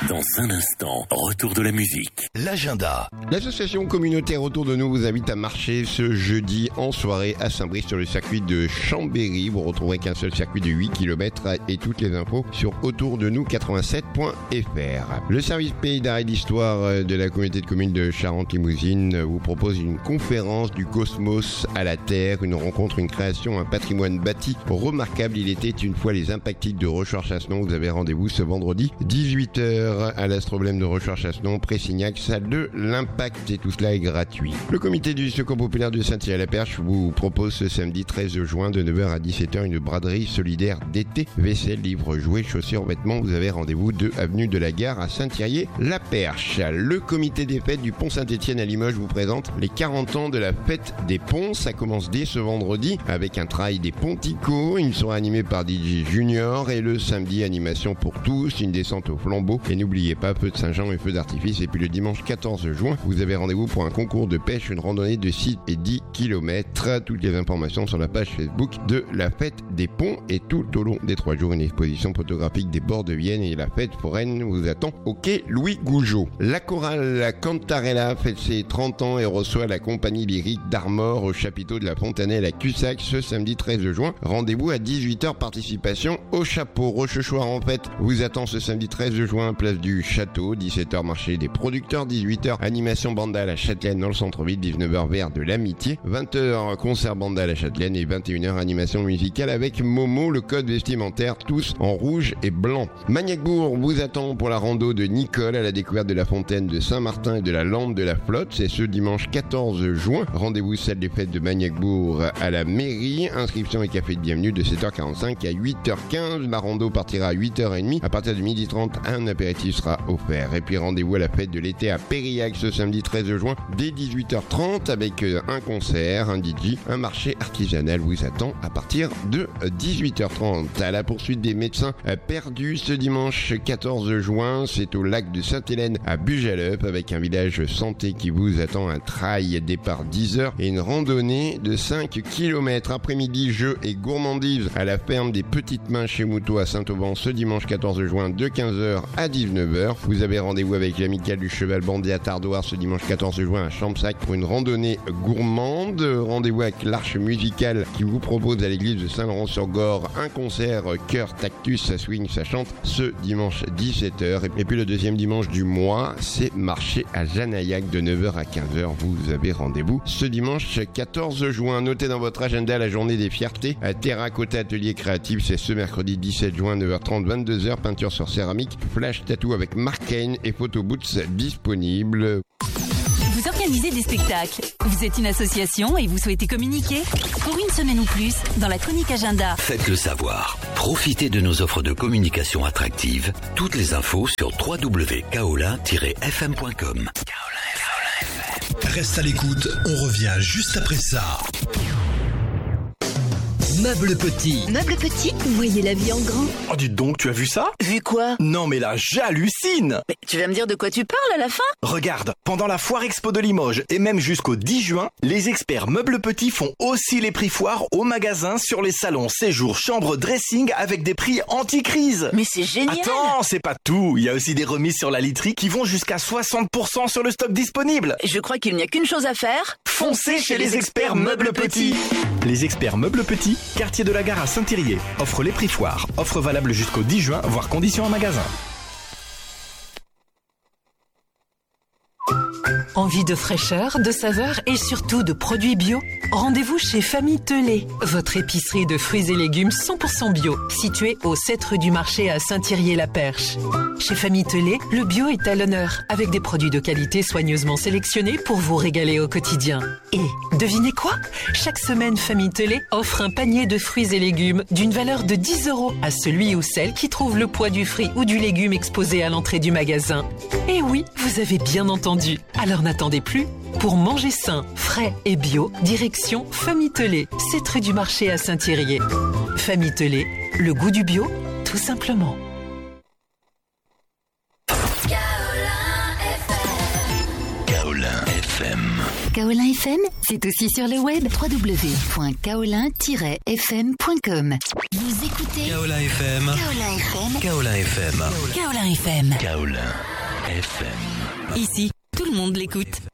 Dans un instant, retour de la musique. L'agenda. L'association communautaire Autour de nous vous invite à marcher ce jeudi en soirée à Saint-Brice sur le circuit de Chambéry. Vous retrouverez qu'un seul circuit de 8 km et toutes les infos sur autourdenoux87.fr. Le service pays d'art et d'histoire de la communauté de communes de Charente-Limousine vous propose une conférence du cosmos à la Terre, une rencontre, une création, un patrimoine bâti remarquable. Il était une fois les Impactiques de Rochechouart-Chassenon. Vous avez rendez-vous ce vendredi 18h à l'Astroblème de Rochechouart-Chassenon, Pressignac, salle de l'Impact, et tout cela est gratuit. Le comité du Secours populaire de Saint-Thierry-la-Perche vous propose ce samedi 13 juin de 9h à 17h une braderie solidaire d'été. Vaisselle, livres, jouets, chaussures, vêtements. Vous avez rendez-vous 2 avenue de la Gare à Saint-Thierry-la-Perche. Le comité des fêtes du Pont Saint-Étienne à Limoges vous présente les 40 ans de la fête des ponts. Ça commence dès ce vendredi avec un trail des ponticos. Ils seront animés par DJ Junior, et le samedi, animation pour tous, une descente au flambeau. Et n'oubliez pas, feu de Saint-Jean et feu d'artifice. Et puis le dimanche 14 juin, vous avez rendez-vous pour un concours de pêche, une randonnée de 6 et 10 km. Toutes les informations sur la page Facebook de la fête des ponts. Et tout au long des 3 jours, une exposition photographique des bords de Vienne, et la fête foraine vous attend au quai Louis Gougeot. La chorale Cantarella fête ses 30 ans et reçoit la compagnie lyrique d'Armor au chapiteau de la Fontanelle à Cussac ce samedi 13 juin. Rendez-vous à 18h, participation au chapeau. Rochechouart en fête vous attend ce samedi 13 juin, place du Château. 17h, marché des producteurs. 18h, animation banda à la Châtelaine dans le centre-ville. 19h, vers de l'amitié. 20h, concert banda à la Châtelaine. Et 21h, animation musicale avec Momo, le code vestimentaire, tous en rouge et blanc. Maniacbourg vous attend pour la rando de Nicole à la découverte de la fontaine de Saint-Martin et de la lampe de la flotte. C'est ce dimanche 14 juin. Rendez-vous salle des fêtes de Maniacbourg à la mairie. Inscription et café de bienvenue de 7h45 à 8h15. La rando partira à 8h30. À partir de 12h30, un apéritif sera offert. Et puis rendez-vous à la fête de l'été à Périac ce samedi 13 juin dès 18h30 avec un concert, un DJ, un marché artisanal vous attend à partir de 18h30. À la poursuite des médecins perdus ce dimanche 14 juin, c'est au lac de Sainte-Hélène à Bujaleup avec un village santé qui vous attend. Un trail départ 10h et une randonnée de 5 km. Après-midi, jeux et gourmandises à la ferme des Petites Mains chez Moutot à Saint-Auban ce dimanche 14 juin de 15h à 19h. Vous avez rendez-vous avec l'amicale du Cheval Bandé à Tardoire ce dimanche 14 juin à Champsac pour une randonnée gourmande. Rendez-vous avec l'Arche musicale qui vous propose à l'église de Saint-Laurent-sur-Gorre un concert chœur Tactus, ça swing, ça chante ce dimanche 17h. Et puis le deuxième dimanche du mois, c'est marché à Janaillac de 9h à 15h. Vous avez rendez-vous ce dimanche 14 juin. Notez dans votre agenda la journée des fiertés à Terracotta Atelier Créatif. C'est ce mercredi 17 juin 9h30 22h. Peinture sur céramique, flash tattoo avec Mark Kane et photo boots disponibles. Vous organisez des spectacles, vous êtes une association et vous souhaitez communiquer? Pour une semaine ou plus, dans la chronique agenda, Faites-le savoir. Profitez de nos offres de communication attractives. Toutes les infos sur www.kaolin-fm.com. Reste à l'écoute, on revient juste après ça. Meuble Petit. Meuble Petit, voyez la vie en grand. Oh, dites donc, tu as vu ça? Vu quoi? Non, mais là, j'hallucine! Mais tu vas me dire de quoi tu parles à la fin? Regarde, pendant la foire expo de Limoges et même jusqu'au 10 juin, les experts Meuble Petit font aussi les prix foires au magasin sur les salons, séjours, chambres, dressing avec des prix anti-crise. Mais c'est génial! Attends, c'est pas tout. Il y a aussi des remises sur la literie qui vont jusqu'à 60% sur le stock disponible. Je crois qu'il n'y a qu'une chose à faire. Foncez chez les experts Meuble Petit. Les experts Meuble Petit, quartier de la Gare à Saint-Thirier, offre les prix foires. Offre valable jusqu'au 10 juin, voire conditions en magasin. Envie de fraîcheur, de saveur et surtout de produits bio? Rendez-vous chez Famille Telé, votre épicerie de fruits et légumes 100% bio, située au 7 rue du Marché à Saint-Thirier-la-Perche. Chez Famille Telé, le bio est à l'honneur, avec des produits de qualité soigneusement sélectionnés pour vous régaler au quotidien. Et devinez quoi? Chaque semaine, Famille Telé offre un panier de fruits et légumes d'une valeur de 10 € à celui ou celle qui trouve le poids du fruit ou du légume exposé à l'entrée du magasin. Et oui, vous avez bien entendu. Alors n'attendez plus. Pour manger sain, frais et bio, direction Famille Telé, 7 rue du Marché à Saint-Thirier. Famille Telé, le goût du bio, tout simplement. Kaolin FM. Kaolin FM, c'est aussi sur le web www.kaolin-fm.com. Vous écoutez Kaolin FM. Kaolin FM. Kaolin FM. Kaolin FM. Kaolin FM. Ici, tout le monde l'écoute.